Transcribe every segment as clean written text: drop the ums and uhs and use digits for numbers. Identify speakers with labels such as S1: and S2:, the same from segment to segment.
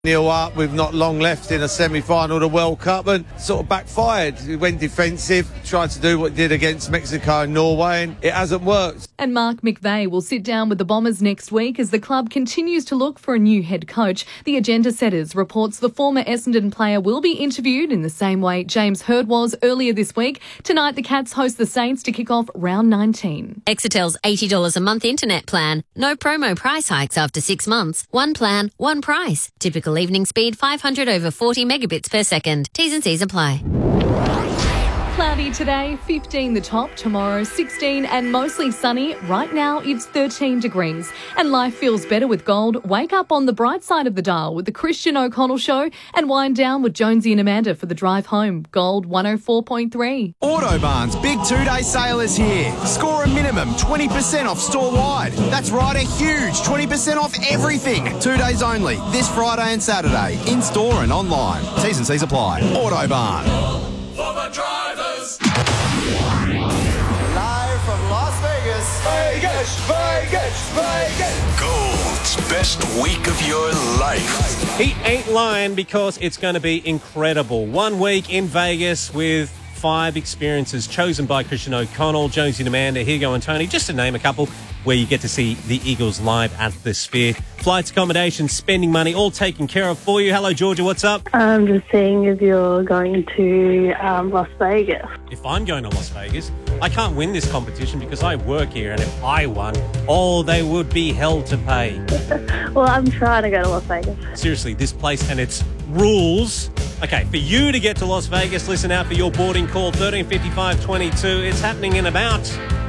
S1: 0 up with not long left in a semi-final of the World Cup, and sort of backfired. He went defensive, tried to do what he did against Mexico and Norway, and it hasn't worked.
S2: And Mark McVeigh will sit down with the Bombers next week as the club continues to look for a new head coach. The Agenda Setters reports the former Essendon player will be interviewed in the same way James Hird was earlier this week. Tonight, the Cats host the Saints to kick off round 19.
S3: Exetel's $80 a month internet plan. No promo price hikes after 6 months. One plan, one price. Typical evening speed 500 over 40 megabits per second. T's and C's apply.
S2: Cloudy today, 15 the top, tomorrow 16 and mostly sunny. Right now it's 13 degrees. And life feels better with gold. Wake up on the bright side of the dial with the Christian O'Connell Show and wind down with Jonesy and Amanda for the drive home. Gold 104.3.
S4: Autobarn's big 2-day sale is here. Score a minimum 20% off store-wide. That's right, a huge 20% off everything. 2 days only, this Friday and Saturday, in-store and online. T's and C's apply. Autobarn.
S5: For the drivers.
S6: Live from Las Vegas.
S5: Vegas, Vegas, Vegas. Gold's best week of your life.
S7: He ain't lying because it's going to be incredible. 1 week in Vegas with 5 experiences chosen by Christian O'Connell, Jonesy and Amanda, Hugo and Tony, just to name a couple, where you get to see the Eagles live at the Sphere. Flights, accommodation, spending money, all taken care of for you. Hello, Georgia, what's up?
S8: I'm just seeing if you're going to Las Vegas.
S7: If I'm going to Las Vegas, I can't win this competition because I work here, and if I won, they would be hell to pay.
S8: Well, I'm trying to go to Las Vegas.
S7: Seriously, this place and its rules. Okay, for you to get to Las Vegas, listen out for your boarding call, 135522. It's happening in about...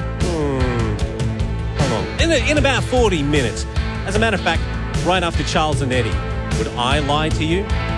S7: In about 40 minutes. As a matter of fact, right after Charles and Eddie. Would I lie to you?